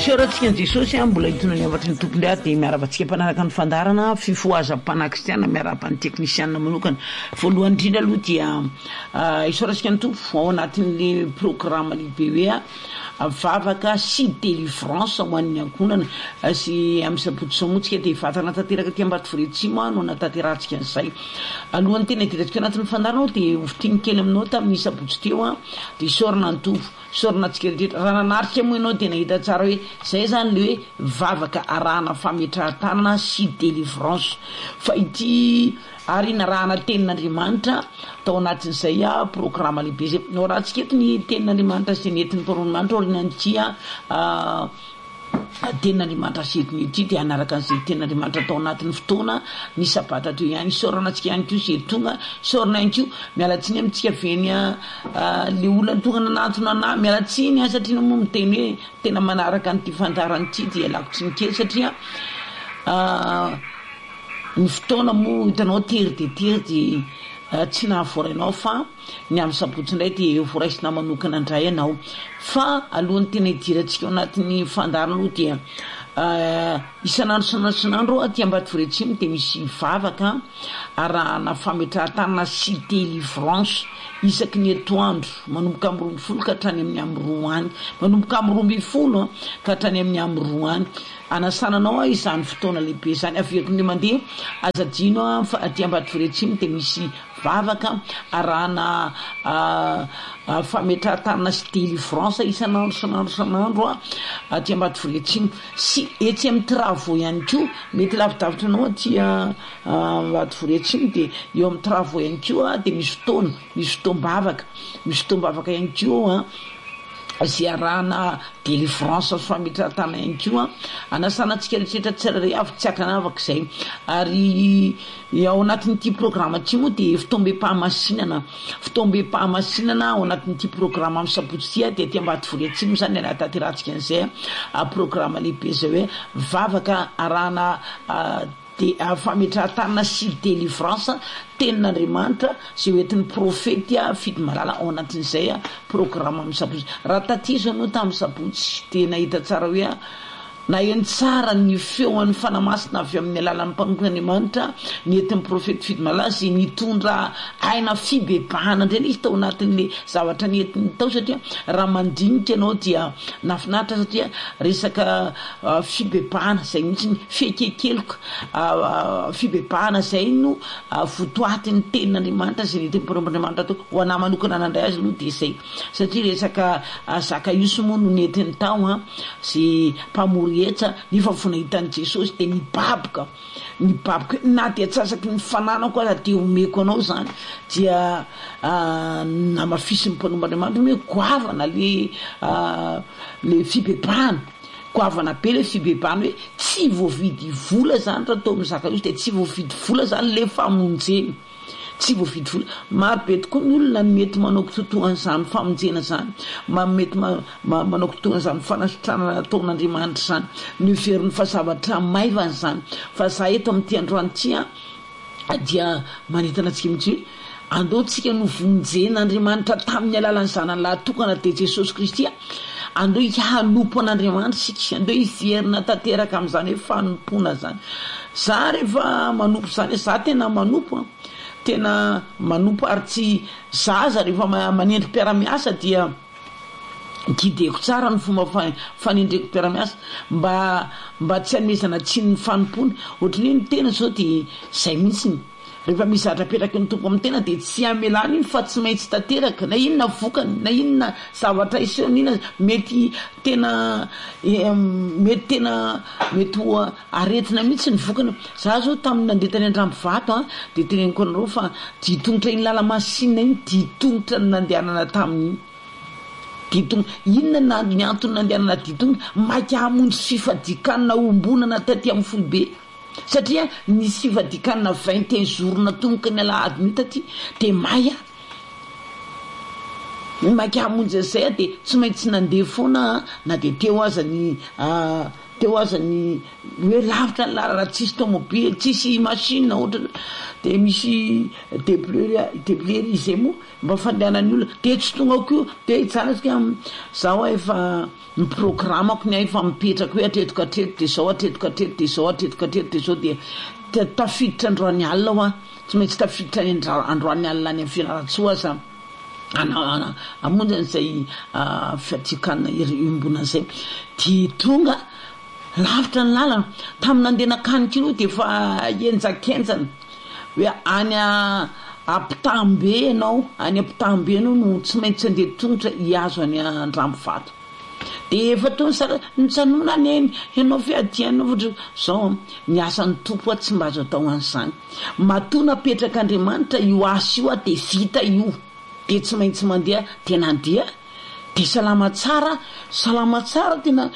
Soratsika Jesosy mbola hitona ny avatry ny tompony dia miaravantsika mpanaraka ny fandarana fifohazam-pana kristiana miarapa ny teknisianina manokana. Voalohany indrindra aloha dia isoratsika ny tompo ao anatin'le programme lehibe hoe vavaka sy délivrance ho an'ny ankonana sy amin'ny sabotsy samotsika dia vatana tanteraka ty Ambatofiretsimo no natanterantsika an'izay. Alohan'ny tena hidirantsika anatin'ny fandarana dia ofitiny kely aminao tamin'ny sabotsy teo dia isorana ny tompo sorana antsika rehetra raha nanarika moa ianao dia nahita tsara hoe zay zany le hoe vavaka arahana fametrahan-tanana sy délivrance fa ity ary narahana tenin'Andriamanitra tao anatin'izay programme lehibe zay no raha tsika eto ny tenin'Andriamanitra sy nentin'ny mpanorandriamanitra orinan'ity tenin'Andriamanitra setiny ity dia anaraka an'izay tenin'Andriamanitra tao anatin'ny fotoana ny sabata teo ihany sorana antsika ihany koa zay tonga sorana ihany koa mialatsiny amintsika veny le olona tonga nanantona na mialatsiny satria moa miteny hoe tena manaraka an'ity fandaran'ity dia alako tsy mikely satria ny fotoana moa hitanao tery de tery dia tsy nahavoarainao fa ny amin'ny sabotsy indray dia voaraisina manokana indray ianao fa alohan'ny tena hidirantsika ao anatin'ny fandarana aloha dia isan'andro aty Ambatofiretsimo dia misy vavaka arahana fametrahan-tanana sy délivrance isaky ny etoandro manomboka amin'ny 20 ka hatrany amin'ny amroa any manomboka amin'ny 20 ka hatrany amin'ny amroa any anasananao izany fotoana lehibe zany averiko ny mandeha azadino fa aty Ambatofiretsimo dia misy vavaka arahana fametrahan-tanana sy délivrance isan'andro aty Ambatofiretsimo sy etsy amin'ny travaux ihany koa mety lavidavitra anao aty Ambatofiretsimo dia eo amin'ny travaux ihany koa dia misy fotoam-bavaka ihany koa zay arahana délivrance sy fametrahan-tanana ihany koa anasanantsika rehetra tsirairay avy tsy akanavaka izay ary ao anatin'ity programme ty moa dia fitombem-pahamasinana ao anatin'ity programme amin'ny sabotsy dia aty Ambatofiretsimo zany anatanterantsika an'izay programme lehibe zay hoe vavaka arahana de fametrahan-tanana sy délivrance tenin'Andriamanitra zay hoentin'ny profety Fidy Malala ao anatin'izay programme amin'ny sabotsy. Raha tatizo anao tamin'ny sabotsy dia nahita tsara hoe naheno tsara ny feon'ny fanamasina avy amin'ny alalan'ny mpanompon'Andriamanitra nentin'ny profety Fidy Malala zay nitondra aina fibebahana indray izy tao anatin'le zavatra nentiny tao satria raha mandinika ianao dia nafinaritra satria resaka fibebahana zay mihitsy fekekeloka fibebahana zay no votoatin'ny tenin'Andriamanitra zay nentin'ny mpanompon'Andriamanitra tao ho anahy manokana nandray azy aloha dia izay satria resaka zaka iso moa no nentiny tao zay mpamory etra nefa vao nahitan'i Jesosy dia nibaboka na dia atsasaky ny fananako aza dia omeko anao zany dia namafisin'ny mpanompon'Andriamanitra hoe goavana le fibebahana goavana be le fibebahana hoe tsy voavidy vola zany raha tao amin'ny zaka iso dia tsy voavidy vola zany le famonjeny tsy voavidy vola maro be tokoa ny olona mety manao kitotoan'izany famonjena zany mety manao kitotoan'izany fanasitrana nataon'Andriamanitra zany ny veriny fa zavatra maivana zany fa za eto amin'ity androany ity dia manentana antsika mihitsy hoe andao tsika novonjen'Andriamanitra tamin'ny alalan'ny zanany lahatokana dia Jesosy Kristy andao hihanompo an'Andriamanitra sika andao hiverina tanteraka amin'izany hoe fanompona zany za rehefa manompo zany za tena manompo ary tsy zaza rehefa manendry mpiaramiasa dia gideko tsara ny fomba fanendreko mpiaramiasa mba tsy hanomezana tsiny ny fanompona ohatrany ny tena zao dia zay mihitsiny rehefa misy zavatra apetraky ny tompo amin'ny tena dia tsy hamelana iny fa tsy maintsy tanteraka na inona vokany na inona zavatra iseony ina mety ho aretina mihitsy ny vokany. Za zao tamin'ny nandetany andramby vato dia teneniko anareo fa ditongotra iny lala masinina iny ditongotra ny nandehanana tamin'iny inona ny antony nandehanana ditongotra maiky hamonjy fifadikanina ombonana taty amin'ny folobe satria nisy fifadikanina 21 jour na tomboka ny alahady mitaty dia maya makamonjy zay de tsy maintsy nandeha foana na de teo azany hoe lavitra ny lalana tsisy tomobile tsisy machine ohatra de misy déblayerisé mo mba fandehanany olona de tsy tonga ko de tsaratsika zaho efa miprogramako ny efa mipetraka hoe atretika atreto de zao atretika atreto de zao atretika atreto de zao de tafiditra androany alina hoa tsy maintsy tafiditra androany alina any amin'ny fianarantsoa za amonjy an'izay fiatikana iombona zay de tonga lavitra ny lalana tamin'ny nandehanakany kilo de fa enjakenjana hoe any ampitambe ianao any ampitambe anao no tsy maintsy andeha tongotra hiazo any Andrambivato de efa tony sara nitsanona neny ianao fiadiana ohatra zao miasan'ny tompo tsy mba azo atao an'izany matona petraka Andriamanitra io asa io de vita io de tsy maintsy mandeha tena andeha de salama tsara tena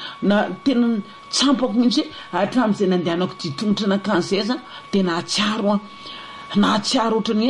tsampako mihitsy hatramin'izay nandehanako ty tongotra nakan'izay zany de nahatsiaro ohatrany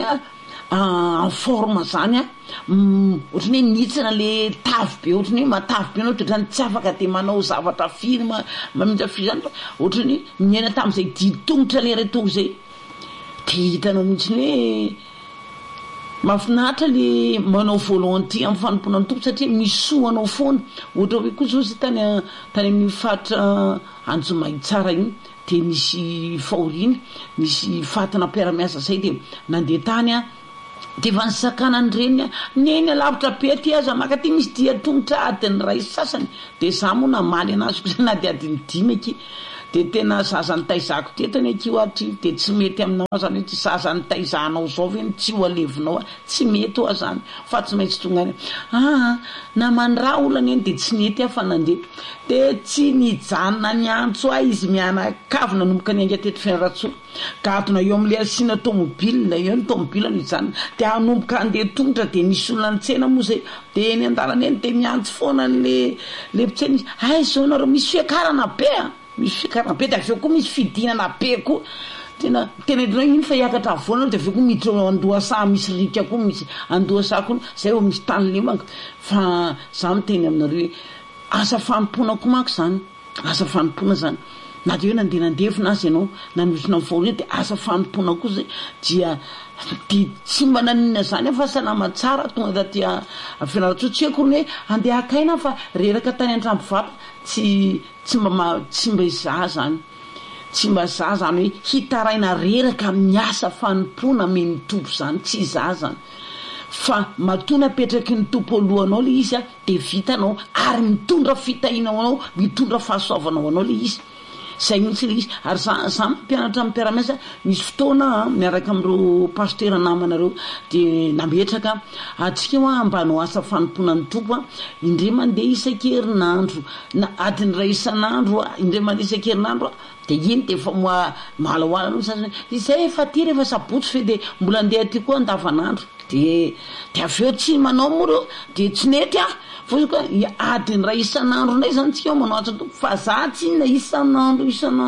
en forme zany ohatrany hoe nitsina le tavy be ohatrany hoe matavy be anao ohatrany tsy afaka de manao zavatra firy mamindra firy zany ohatrany miaina tamin'izay ditongotra le retongo zay de hitanao mihitsy hoe mahafinaritra le manao volonté amin'ny fanomponana tompo satria misoanao foana ohatra hoe koa zao tany amin'ny faritra Anjomay tsara iny de misy faoriny misy fatana mpiaramiasa zay de nandeha tany de efa nisakana ny reny neny lavitra be ty aza maka ty misy dia tongotra adiny ray sasany de za moa namaly anazy ko na de adiny 10 aky de tena zazany taizako tetany akio aty de tsy mety aminao zany hoe tsy zazany taizanao zao ve tsy ho alevinao tsy mety ho zany fa tsy maintsy tonga any na mandraha olana eny de tsy nety afa nandeha de tsy nijanona niantso izy mianakavina nomboka ny angateto fianarantsoa ka atona eo amin'le asina tomobile eo ny tomobile no ijanona de anomboka andeha tongotra de nisy olona nitsena moa zay de eny andalana eny de miantso foana le mpitsena izy ay zao nareo misy fiakarana be misy fiakarana be de aveo koa misy fidinana be koa tena idinao iny fa hiakatra avoana de aveo koa miditra andohasa misy rika koa misy andohasa koa zay misy tany lemaka fa za miteny aminareo hoe asa fanompona koa mako zany asa fanompona zany na de hoe nandeha azy ianao nanosina faorina de asa fanompona koa zay dia de tsy mba nanina zany fa salama tsara tonga daty fianarantsoa tsy haiko hoe andeha akaina fa reraka tany Andrambivato tsy mba izaha zany tsy mba zaha zany hoe hitaraina reraka miasa fanompona meny tompo zany tsy izaha zany fa matona petraky ny tompo alohanao le izy de vitanao ary mitondra fitahinao anao mitondra fahasoavanao anao le izy zay mihitsy le izy ary za mpianatra amin'ny mpiaramiasa misy fotoana miaraka amin'ireo pasteur namanareo de nametraka atsika ho ambanao asa fanompona ny tompo indray mandeha isan-kerinandro na adiny ray isan'andro indray mandeha isan-kerinandro de iny de efa malahoala aloha zany izay efa ty rehefa sabotsy fe de mbola andeha aty koa andavanandro de aveo tsy manao moro de tsy nety fosika adiny ray isan'andro ndray zany tsika manao asa tompo fa za tsy na isan'andro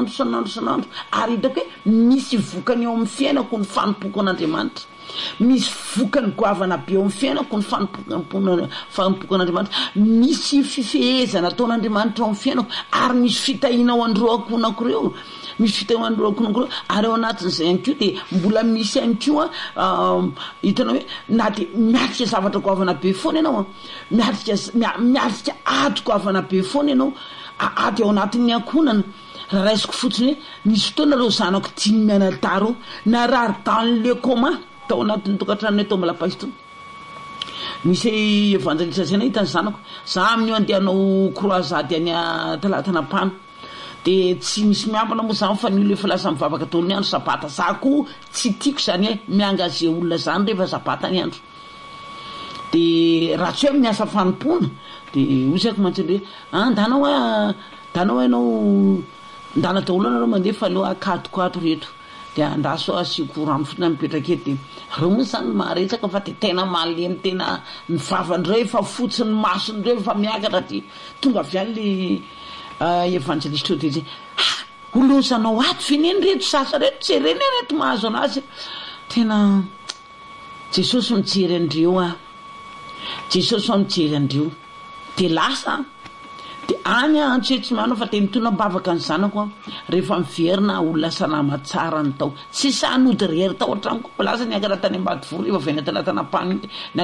ary hitako hoe misy vokany eo amin'ny fiainako ny fanompoko an'Andriamanitra misy vokany goavana be eo amin'ny fiainako ny fanompoko an'Andriamanitra misy fifehezana ataon'Andriamanitra eo amin'ny fiainako ary misy fitahinao andro akonako reo misy fitahinao andro akonako reo ary eo anatin'izay ihany koa de mbola misy ihany koa hitanao hoe na de miatrika zavatra goavana be foana ianao miatrika ady goavana be foana ianao ady ao anatin'ny ankonana raha raisiko fotsiny hoe misy fotoana reo zanako dimy mianadaro na rary le coma tao anatin'ny tokantranony tao Malapasito misy evangelista zay nahitany zanako za amin'io andehanao croisade any Talatanapano de tsy misy miambana moa zany fa nio le fa lasa mivavaka taony andro sabata za koa tsy tiako zany hoe miangaze olona zany rehefa sabata ny andro de raha tsy hoe miasa fanompona de osaiko mantsy hoe danao ianao ndana daholo anareo mandeha fa aloha akatokato reto de andaso asiko rano fotona mipetraka eto de reo moa zany maharetsaka fa de tena malemy tena ny vavandreo efa fotsiny masondreo efa miakatra de tonga avy any le evangeliste de olozanao ato veneny reto sasa reto tsy reny reto mahazo anazy tena Jesosy mijery andreo Jesosy mijery andreo de lasa de any antso tsy manao fa teny tona mbavaka ny zanako rehefa miverina olona salama tsara ny tao tsy sanody rery tao an-trano koa lasa niakatra tany Ambadivory rehefa vena tanatana-pany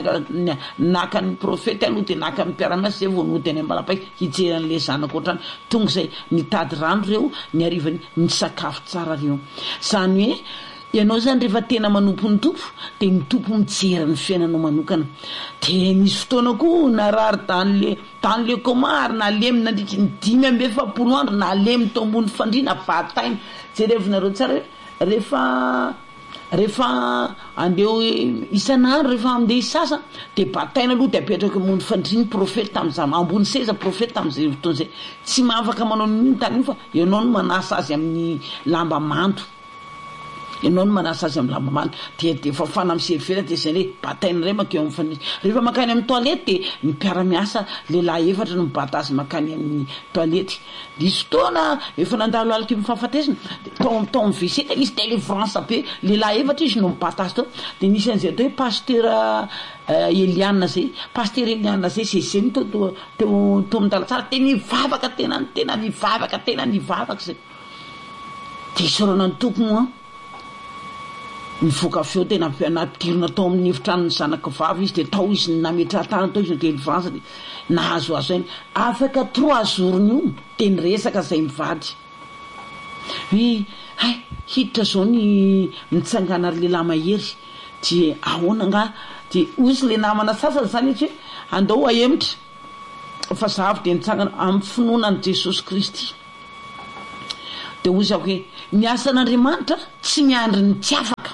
naka ny profety aloha de naka ny mpiara-miasa zay vao nody any Ambalapaiky hijery an'le zanako ohatrany tonga izay nitady rano reo ny arivany ny sakafo tsara reo zany hoe ianao zany rehefa tena manompo ny tompo de ny tompo mijery ny fiainanao manokana de misy fotoana koa narary dans le coma ary nalemy nandritry ny 5 andro nalemy tao ambony fandriana bataina jerevonareo tsara rehefa andeo isan'andro rehefa andeha isasa de bataina aloha de apetraka ambony fandriana profety tam'izany ambony seza profety tam'izay fotoana zay tsy mahafaka manao n'iny tany io fa ianao no manasa azy amin'ny lamba mando ianao no manasa azy amin'ny lamba mando de fafana miserifera de zay hoe bataina ray makeo amin'ny fandriana rehefa makany amin'ny toilette de ny mpiara-miasa lehilahy efatra no mibata azy makany amin'ny toilette misy fotoana efa nandalo alika mifahafatesina tao miveseta izy délivrance be lehilahy efatra izy no mibata azy tao de nisy an'izay atao hoe pasteur Eliane zay pasteur Eliane zay zay teo midala tsara tena nivavaka tena nivavaka zay de isorana ny tompony nivoaka feo tena napidirina tao amin'ny efitrano ny zanaka vavy izy de tao izy nametratana tao izy ny délivrance de nahazo azo ainy afaka 3 jours io de niresaka zay mivady hoe hiditra zao ny mitsangana ary lehilahy mahery de ahoana nga de ozy le namana sasany zany hoe andao ahemitra fa zavy de nitsangana amin'ny finoana ny Jesosy Kristy de ozy ako hoe ny asan'Andriamanitra tsy miandry ny tsy afaka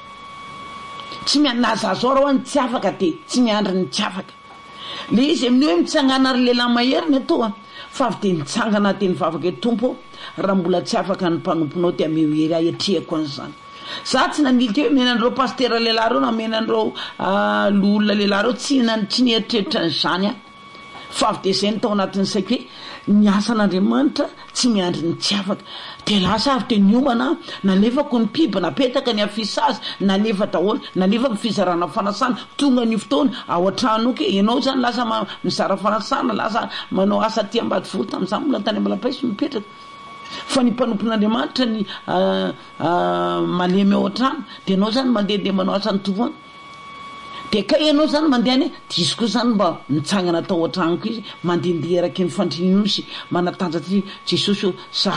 tsy nazazao raha ny tsy afaka de tsy miandry ny tsy afaka le izy amin'ny hoe mitsangana ary lehilahy mahery ny atao fa avy de nitsangana de nivavaka e tompo raha mbola tsy afaka ny mpanomponao de ameo hery ahetrehako an'izany za tsy nanilika hoe menandreo pasteur lehilahy reo na menandreo olona lehilahy reo tsy nieritreritra n'izany fa avy de zay ny tao anatin'ny saiko hoe ny asan'Andriamanitra tsy miandry ny tsy afaka de lasa avy de niomana nalefako ny piba napetaka ny afisazy nalefa daholo nalefa ny fizarana fanasana tonga ny fotoana ao an-trano ke ianao zany lasa mizara fanasana lasa manao asa ty Ambadivory tam'izany mbola tany Ambalapaiky mipetraka fa ny mpanompon'Andriamanitra ny malemy ao an-trano de ianao zany mandeha manao asa ny tompony de ka ianao zany mandeha any diso koa zany mba mitsangana tao an-tranoko izy mandehandeha araky ny fandrininy sy manatanjaty Jesosy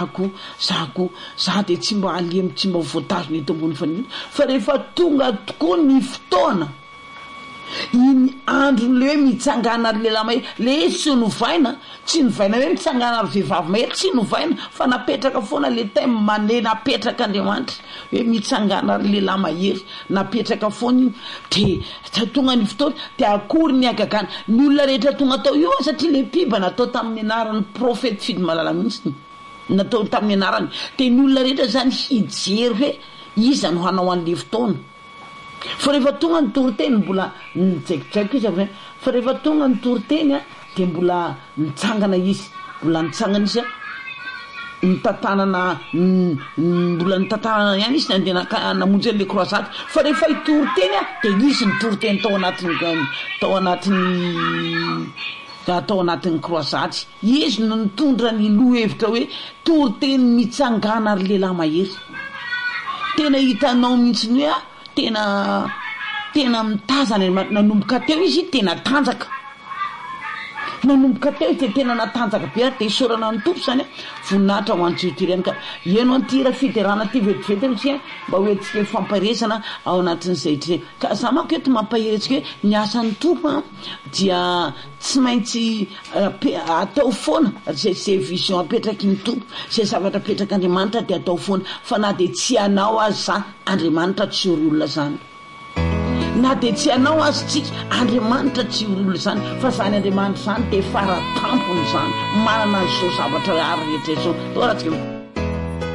za de tsy mba alemy tsy mba voatazo ny eto ambony fandrininy fa rehefa tonga tokoa ny fotoana iny andro le hoe mitsangana ary lehilahy mahery le izy tsy novaina hoe mitsangana ary vehivavy mahery tsy novaina fa napetraka foana le time mane napetraka Andriamanitra hoe mitsangana ary lehilahy mahery napetraka foana iny de tonga ny fotoana de akory ny agagana ny olona rehetra tonga tao io satria le piba natao tamin'ny anaran'ny profety Fidy Malala mihitsy natao tamin'ny anarany de ny olona rehetra zany hijery hoe iza no hanao an'le fotoana fa rehefa tonga ny toriteny mbola nijaikojaiko izy avy fa rehefa tonga ny toriteny de mbola nitsangana izy nitantanana mbola nitantanana ihany izy nandeha namonjy an'le croisade fa rehefa itoriteny de izy nitoriteny tao anatin'ny croisade izy no nitondra ny lohevitra hoe toriteny mitsangana ary lehilahy mahery tena hitanao mihitsy ny hoe tena mitazana nanomboka teo izy tena tanjaka nanomboka teo izy tena natanjaka be de isorana ny tompo zany voninahitra ho an'ny Jeotireny ka ianao antyra fiderana ty vetivety sy mba hoentsika famparezana ao anatin'izay tre ka za manko eto mampaheretsika hoe ny asan'ny tompo dia tsy maintsy atao foana zay vision apetraky ny tompo zay zavatra apetraka Andriamanitra de atao foana fa na de tsy anao azy zany Andriamanitra tsy hory olona zany na de tsy anao azy tsika Andriamanitra tsy hory olona zany fa zany Andriamanitra zany de faratampony zany manana an'izao zavatra ary rehetra izao toa raha tsika